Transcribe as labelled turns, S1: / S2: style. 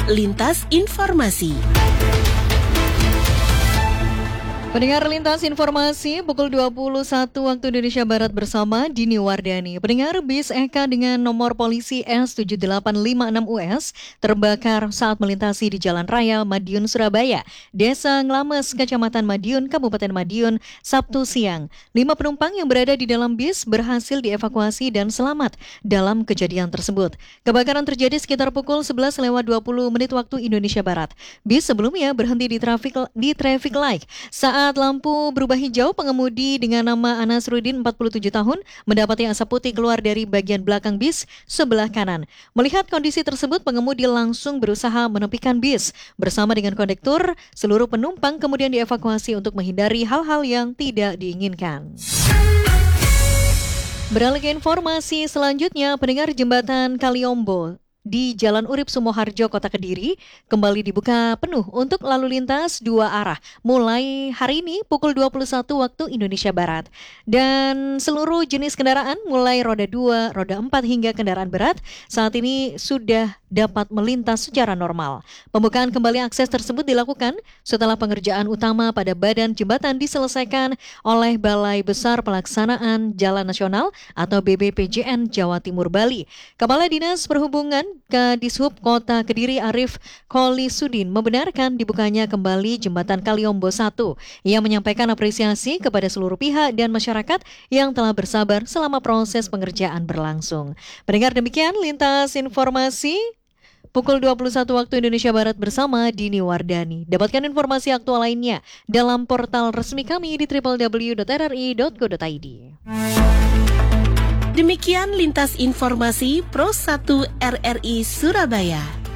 S1: Lintas Informasi.
S2: Pendengar Lintas Informasi, pukul 21 waktu Indonesia Barat bersama Dini Wardani. Pendengar, bis Eka dengan nomor polisi S7856US terbakar saat melintasi di Jalan Raya Madiun, Surabaya, Desa Nglames, Kecamatan Madiun, Kabupaten Madiun, Sabtu siang. 5 penumpang yang berada di dalam bis berhasil dievakuasi dan selamat dalam kejadian tersebut. Kebakaran terjadi sekitar pukul 11:20 waktu Indonesia Barat. Bis sebelumnya berhenti di traffic light. Saat lampu berubah hijau, pengemudi dengan nama Anasruddin 47 tahun mendapati asap putih keluar dari bagian belakang bis sebelah kanan. Melihat kondisi tersebut, pengemudi langsung berusaha menepikan bis. Bersama dengan kondektur, seluruh penumpang kemudian dievakuasi untuk menghindari hal-hal yang tidak diinginkan. Beralih ke informasi selanjutnya, pendengar, jembatan Kaliombo di Jalan Urip Sumoharjo, Kota Kediri, kembali dibuka penuh untuk lalu lintas dua arah mulai hari ini pukul 21 waktu Indonesia Barat. Dan seluruh jenis kendaraan mulai roda 2, roda 4 hingga kendaraan berat saat ini sudah dapat melintas secara normal. Pembukaan kembali akses tersebut dilakukan setelah pengerjaan utama pada badan jembatan diselesaikan oleh Balai Besar Pelaksanaan Jalan Nasional atau BBPJN Jawa Timur Bali. Kepala Dinas Perhubungan Kadishub Kota Kediri Arif Kholisudin membenarkan dibukanya kembali jembatan Kaliombo 1. Ia menyampaikan apresiasi kepada seluruh pihak dan masyarakat yang telah bersabar selama proses pengerjaan berlangsung. Pendengar, demikian Lintas Informasi pukul 21 waktu Indonesia Barat bersama Dini Wardani. Dapatkan informasi aktual lainnya dalam portal resmi kami di www.rri.co.id.
S1: Demikian Lintas Informasi Pro 1 RRI Surabaya.